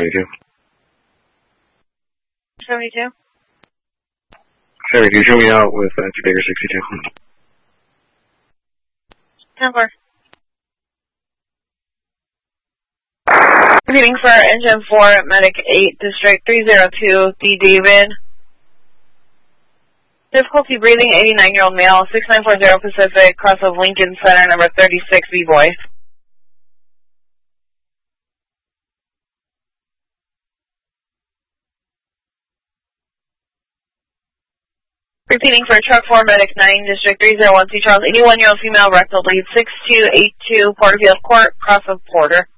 72. 72? 72, show me out with Baker 62. 10-4. Repeating for engine 4, medic 8, district 302, D. David. Difficulty breathing, 89-year-old male, 6940 Pacific, cross of Lincoln Center, number 36, B-Boy. Repeating for truck 4, medic 9, district 301, C. Charles, 81-year-old female, rectal bleed, 6282, Porterfield Court, cross of Porter.